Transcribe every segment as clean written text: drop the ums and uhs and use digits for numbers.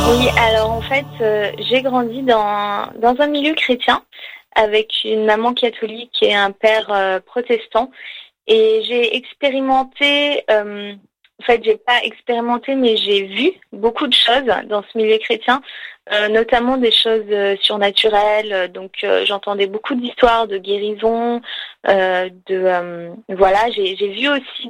Oui, alors en fait, j'ai grandi dans un milieu chrétien avec une maman catholique et un père protestant. Et j'ai expérimenté, en fait, j'ai pas expérimenté, mais j'ai vu beaucoup de choses dans ce milieu chrétien, notamment des choses surnaturelles. Donc, j'entendais beaucoup d'histoires de guérison, voilà. J'ai vu aussi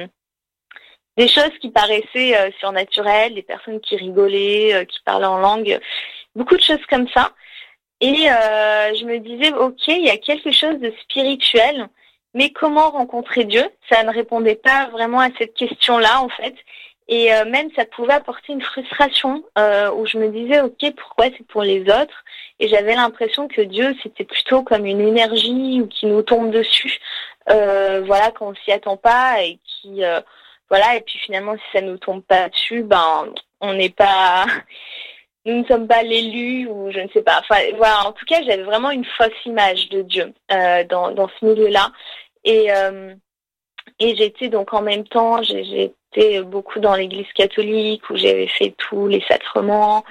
des choses qui paraissaient surnaturelles, des personnes qui rigolaient, qui parlaient en langue, beaucoup de choses comme ça. Et je me disais, ok, il y a quelque chose de spirituel, mais comment rencontrer Dieu? Ça ne répondait pas vraiment à cette question-là, en fait. Et même, ça pouvait apporter une frustration où je me disais, ok, pourquoi c'est pour les autres? Et j'avais l'impression que Dieu, c'était plutôt comme une énergie ou qui nous tombe dessus, voilà, quand on s'y attend pas et qui, voilà. Et puis finalement, si ça nous tombe pas dessus, ben, on n'est pas nous ne sommes pas l'élu ou je ne sais pas. Enfin, voilà. En tout cas, j'avais vraiment une fausse image de Dieu dans ce milieu-là. Et, euh, et j'étais donc en même temps, j'étais beaucoup dans l'église catholique où j'avais fait tous les sacrements.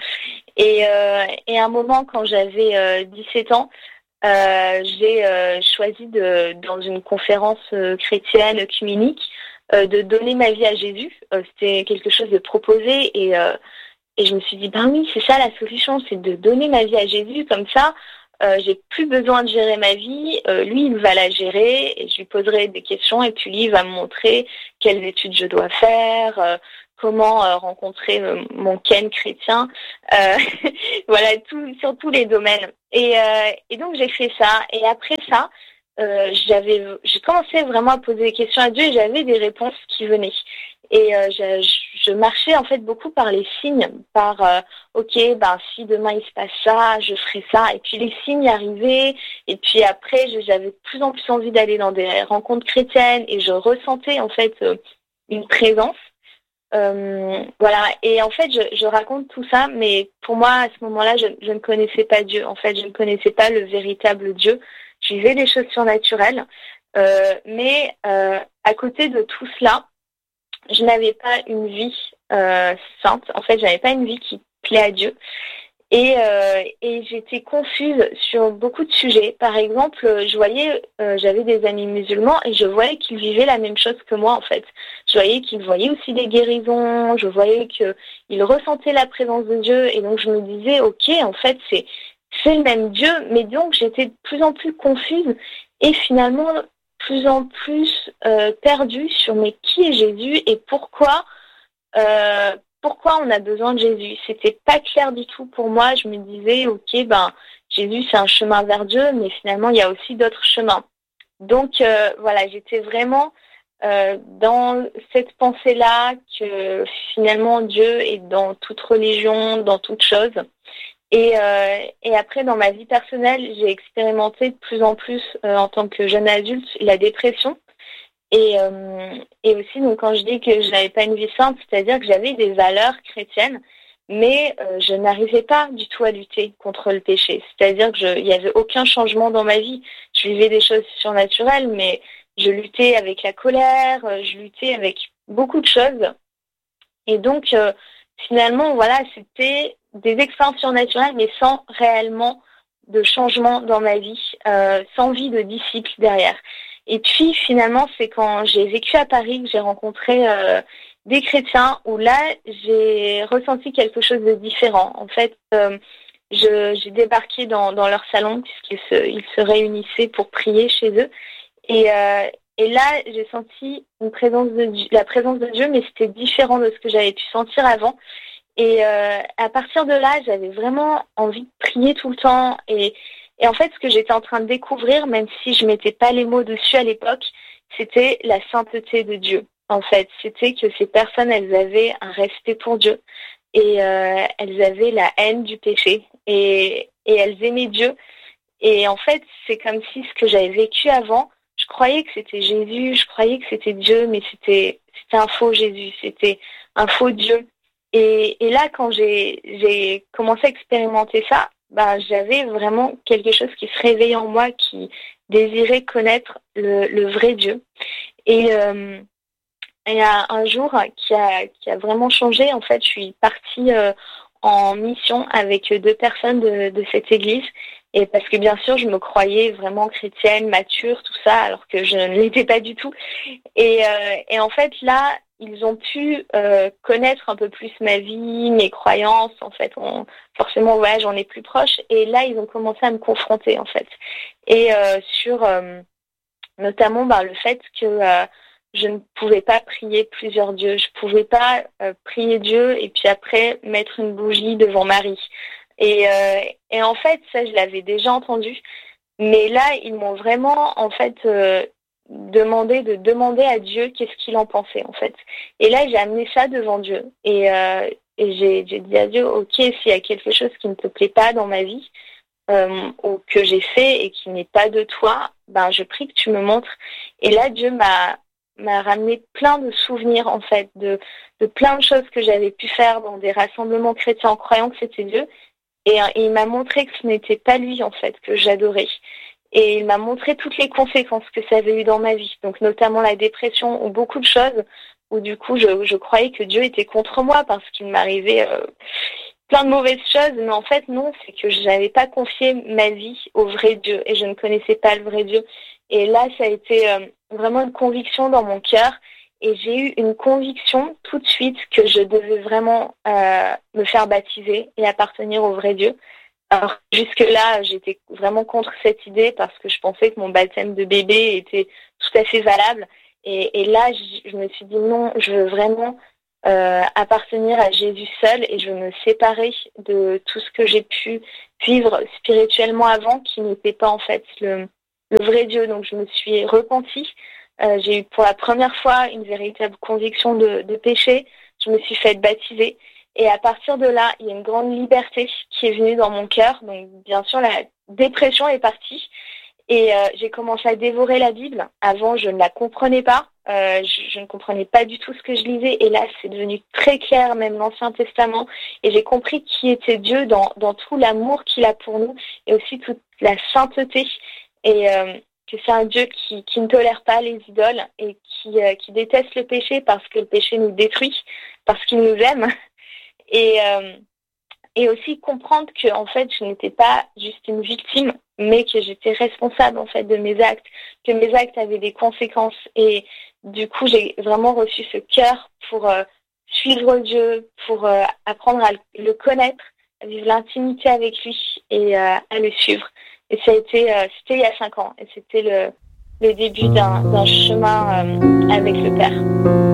Et à un moment, quand j'avais 17 ans, j'ai choisi dans une conférence chrétienne œcuménique de donner ma vie à Jésus. C'était quelque chose de proposé et je me suis dit, ben oui, c'est ça la solution, c'est de donner ma vie à Jésus, comme ça, j'ai plus besoin de gérer ma vie, lui, il va la gérer, et je lui poserai des questions, et puis lui, il va me montrer quelles études je dois faire, comment rencontrer mon Ken chrétien, euh, voilà, sur tous les domaines. Et donc, j'ai fait ça, et après ça, j'ai commencé vraiment à poser des questions à Dieu, et j'avais des réponses qui venaient. Et je marchais en fait beaucoup par les signes, par ok, ben si demain il se passe ça, je ferai ça. Et puis les signes arrivaient. Et puis après, j'avais de plus en plus envie d'aller dans des rencontres chrétiennes et je ressentais en fait une présence. Voilà. Et en fait, je raconte tout ça, mais pour moi à ce moment-là, je ne connaissais pas Dieu. En fait, je ne connaissais pas le véritable Dieu. Je vivais des choses surnaturelles, mais à côté de tout cela, je n'avais pas une vie sainte. En fait, j'avais pas une vie qui plaît à Dieu. Et j'étais confuse sur beaucoup de sujets. Par exemple, je voyais, j'avais des amis musulmans et je voyais qu'ils vivaient la même chose que moi, en fait. Je voyais qu'ils voyaient aussi des guérisons, je voyais qu'ils ressentaient la présence de Dieu. Et donc, je me disais, ok, en fait, c'est le même Dieu. Mais donc, j'étais de plus en plus confuse et finalement, plus en plus perdue sur mais qui est Jésus et pourquoi on a besoin de Jésus. C'était pas clair du tout pour moi. Je me disais, ok, ben Jésus c'est un chemin vers Dieu, mais finalement il y a aussi d'autres chemins. Donc voilà, j'étais vraiment dans cette pensée-là que finalement Dieu est dans toute religion, dans toute chose. Et après, dans ma vie personnelle, j'ai expérimenté de plus en plus, en tant que jeune adulte, la dépression. Et aussi, donc, quand je dis que je n'avais pas une vie sainte, c'est-à-dire que j'avais des valeurs chrétiennes, mais je n'arrivais pas du tout à lutter contre le péché. C'est-à-dire que il n'y avait aucun changement dans ma vie. Je vivais des choses surnaturelles, mais je luttais avec la colère, je luttais avec beaucoup de choses. Et donc, finalement, voilà, c'était des expériences surnaturelles, mais sans réellement de changement dans ma vie, sans vie de disciple derrière. Et puis, finalement, c'est quand j'ai vécu à Paris que j'ai rencontré des chrétiens où là, j'ai ressenti quelque chose de différent. En fait, j'ai débarqué dans leur salon puisqu'ils se réunissaient pour prier chez eux. Et là, j'ai senti la présence de Dieu, mais c'était différent de ce que j'avais pu sentir avant. Et à partir de là, j'avais vraiment envie de prier tout le temps. Et en fait, ce que j'étais en train de découvrir, même si je mettais pas les mots dessus à l'époque, c'était la sainteté de Dieu. En fait, c'était que ces personnes, elles avaient un respect pour Dieu et elles avaient la haine du péché et elles aimaient Dieu. Et en fait, c'est comme si ce que j'avais vécu avant, je croyais que c'était Jésus, je croyais que c'était Dieu, mais c'était un faux Jésus, c'était un faux Dieu. Et là, quand j'ai commencé à expérimenter ça, bah, j'avais vraiment quelque chose qui se réveillait en moi, qui désirait connaître le vrai Dieu. Et il y a un jour qui a vraiment changé. En fait, je suis partie en mission avec 2 personnes de cette église. Et parce que bien sûr, je me croyais vraiment chrétienne, mature, tout ça, alors que je ne l'étais pas du tout. Et en fait, là, ils ont pu connaître un peu plus ma vie, mes croyances. En fait, forcément, ouais, j'en ai plus proche. Et là, ils ont commencé à me confronter, en fait. Et sur notamment le fait que je ne pouvais pas prier plusieurs dieux. Je pouvais pas prier Dieu et puis après mettre une bougie devant Marie. Et en fait, ça, je l'avais déjà entendu. Mais là, ils m'ont vraiment, en fait, demandé de demander à Dieu qu'est-ce qu'il en pensait, en fait. Et là, j'ai amené ça devant Dieu. Et j'ai dit à Dieu, OK, s'il y a quelque chose qui ne te plaît pas dans ma vie, ou que j'ai fait et qui n'est pas de toi, je prie que tu me montres. Et là, Dieu m'a ramené plein de souvenirs, en fait, de plein de choses que j'avais pu faire dans des rassemblements chrétiens en croyant que c'était Dieu. Et il m'a montré que ce n'était pas lui, en fait, que j'adorais. Et il m'a montré toutes les conséquences que ça avait eu dans ma vie. Donc, notamment la dépression ou beaucoup de choses où, du coup, je croyais que Dieu était contre moi parce qu'il m'arrivait plein de mauvaises choses. Mais en fait, non, c'est que je n'avais pas confié ma vie au vrai Dieu et je ne connaissais pas le vrai Dieu. Et là, ça a été vraiment une conviction dans mon cœur. Et j'ai eu une conviction tout de suite que je devais vraiment me faire baptiser et appartenir au vrai Dieu. Alors jusque-là, j'étais vraiment contre cette idée parce que je pensais que mon baptême de bébé était tout à fait valable. Et là, je me suis dit non, je veux vraiment appartenir à Jésus seul et je veux me séparer de tout ce que j'ai pu vivre spirituellement avant qui n'était pas en fait le vrai Dieu. Donc je me suis repentie. J'ai eu pour la première fois une véritable conviction de péché. Je me suis faite baptiser. Et à partir de là, il y a une grande liberté qui est venue dans mon cœur. Donc, bien sûr, la dépression est partie. Et j'ai commencé à dévorer la Bible. Avant, je ne la comprenais pas. Je ne comprenais pas du tout ce que je lisais. Et là, c'est devenu très clair, même l'Ancien Testament. Et j'ai compris qui était Dieu dans tout l'amour qu'il a pour nous et aussi toute la sainteté. Et que c'est un Dieu qui ne tolère pas les idoles et qui déteste le péché parce que le péché nous détruit, parce qu'il nous aime. Et aussi comprendre que en fait je n'étais pas juste une victime, mais que j'étais responsable en fait de mes actes, que mes actes avaient des conséquences. Et du coup j'ai vraiment reçu ce cœur pour suivre Dieu, pour apprendre à le connaître, à vivre l'intimité avec lui et à le suivre. Et ça a été c'était il y a 5 ans et c'était le début d'un chemin avec le Père.